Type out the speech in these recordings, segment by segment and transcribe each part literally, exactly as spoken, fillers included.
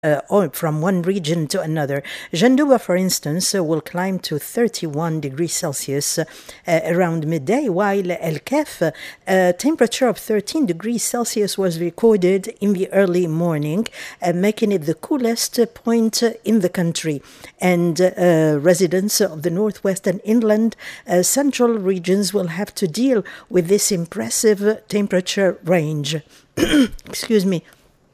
Uh, or from one region to another. Janduba, for instance, uh, will climb to thirty-one degrees Celsius uh, around midday, while El Kef, uh, a temperature of thirteen degrees Celsius was recorded in the early morning, uh, making it the coolest point in the country. And uh, residents of the northwest and inland uh, central regions will have to deal with this impressive temperature range. Excuse me.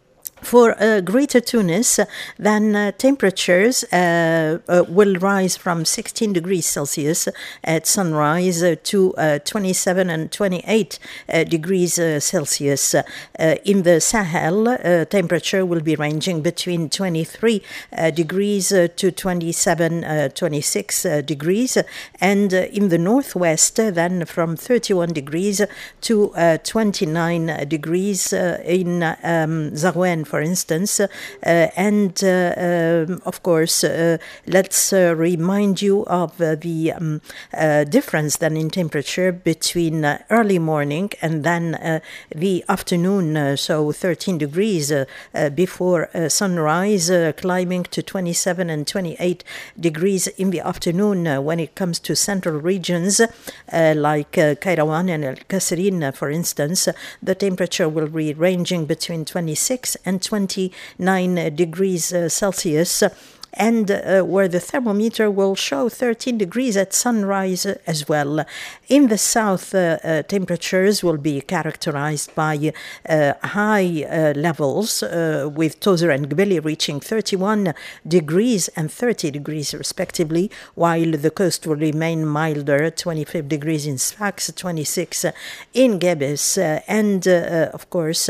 For uh, Greater Tunis, uh, then uh, temperatures uh, uh, will rise from sixteen degrees Celsius at sunrise uh, to uh, twenty-seven and twenty-eight uh, degrees uh, Celsius. Uh, in the Sahel, uh, temperature will be ranging between twenty-three uh, degrees uh, to twenty-seven, uh, twenty-six uh, degrees, and uh, in the northwest, uh, then from thirty-one degrees to uh, twenty-nine degrees uh, in um, Zarouane, for instance, uh, and uh, um, of course, uh, let's uh, remind you of uh, the um, uh, difference then in temperature between uh, early morning and then uh, the afternoon, uh, so thirteen degrees uh, uh, before uh, sunrise, uh, climbing to twenty-seven and twenty-eight degrees in the afternoon. Uh, when it comes to central regions uh, like uh, Kairouan and El Kasserine, uh, for instance, uh, the temperature will be ranging between twenty-six and twenty-nine degrees uh, Celsius, and uh, where the thermometer will show thirteen degrees at sunrise uh, as well. In the south, uh, uh, temperatures will be characterized by uh, high uh, levels, uh, with Tozeur and Gbeli reaching thirty-one degrees and thirty degrees respectively, while the coast will remain milder, twenty-five degrees in Sfax, twenty-six in Gebes, uh, and uh, of course, uh,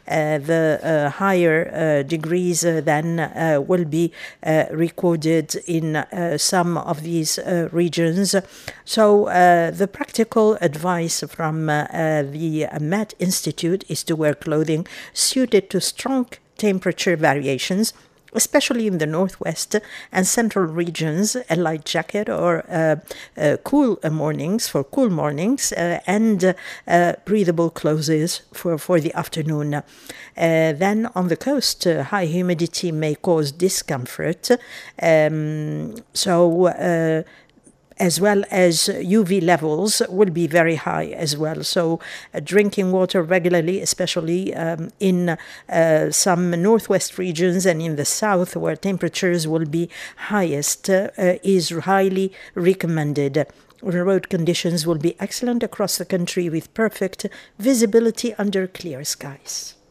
the uh, higher uh, degrees uh, then uh, will be uh, recorded in uh, some of these uh, regions. So uh, the practical advice from uh, uh, the Met Institute is to wear clothing suited to strong temperature variations, especially in the northwest and central regions, a light jacket or uh, uh, cool uh, mornings for cool mornings, uh, and uh, breathable clothes for, for the afternoon. Uh, then on the coast, uh, high humidity may cause discomfort. Um, so uh, as well as U V levels will be very high as well. So uh, drinking water regularly, especially um, in uh, some northwest regions and in the south where temperatures will be highest, uh, is highly recommended. Road conditions will be excellent across the country with perfect visibility under clear skies.